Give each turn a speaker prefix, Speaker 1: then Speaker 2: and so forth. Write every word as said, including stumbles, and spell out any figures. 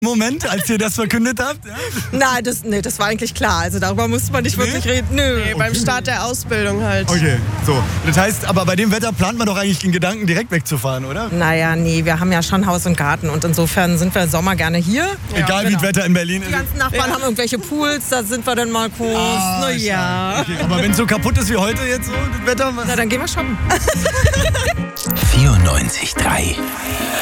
Speaker 1: Moment, als ihr das verkündet habt? Ja?
Speaker 2: Nein, das, nee, das war eigentlich klar. Also darüber musste man nicht nee? wirklich reden. Nö.
Speaker 3: Nee, beim Start der Ausbildung halt.
Speaker 1: Okay, so. Das heißt, aber bei dem Wetter plant man doch eigentlich den Gedanken, direkt wegzufahren, oder?
Speaker 2: Naja, nee, wir haben ja schon Haus und Garten und insofern sind wir im Sommer gerne hier.
Speaker 1: Ja, Egal, genau. wie das Wetter in Berlin ist.
Speaker 2: Die ganzen Nachbarn ja. haben irgendwelche Pools, da sind wir dann mal kurz. Ah, Na ja.
Speaker 1: Okay, aber wenn es so kaputt ist wie heute jetzt so, das Wetter...
Speaker 2: Na, dann gehen wir shoppen.
Speaker 4: vierundneunzig Komma drei